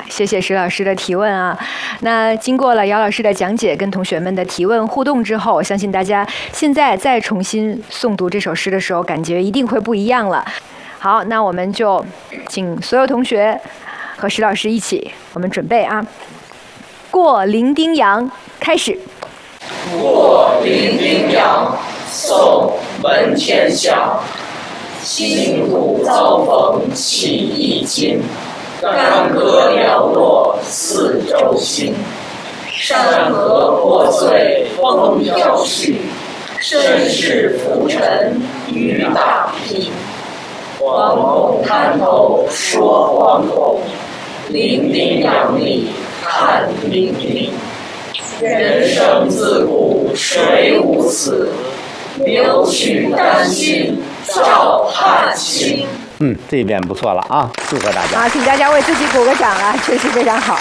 谢谢石老师的提问啊。那经过了姚老师的讲解跟同学们的提问互动之后，我相信大家现在再重新诵读这首诗的时候，感觉一定会不一样了。好，那我们就请所有同学和石老师一起，我们准备啊。过零丁洋，开始。 过零丁洋，宋·文天祥。辛苦遭逢起一经，干戈寥落四周星。山河破碎风飘絮，身世浮沉雨打拼。惶恐滩头说惶恐，零丁洋里看零丁。人生自古谁无死，留取丹心照汗青。 这边不错了啊，祝贺大家！ 好，请大家为自己鼓个掌啊，确实非常好。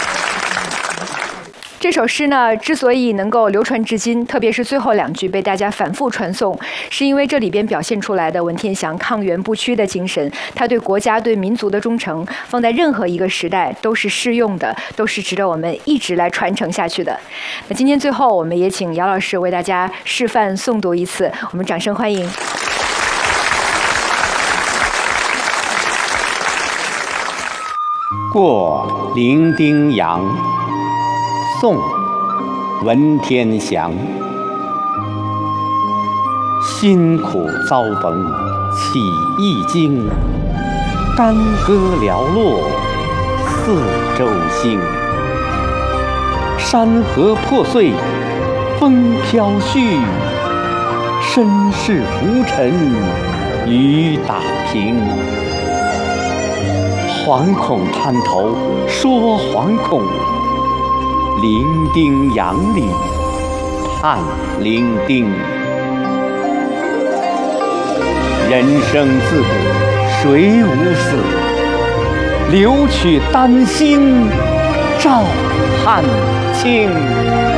这首诗呢，之所以能够流传至今，特别是最后2句被大家反复传颂，是因为这里边表现出来的文天祥抗元不屈的精神，他对国家、对民族的忠诚，放在任何一个时代都是适用的，都是值得我们一直来传承下去的。那今天最后，我们也请姚老师为大家示范诵读一次，我们掌声欢迎。 过零丁洋，宋·文天祥。辛苦遭逢起一经，干戈寥落四周星。山河破碎风飘絮，身世浮沉雨打平。惶恐滩头说惶恐，零丁洋里看零丁。人生自古谁无死，留取丹心照汗青。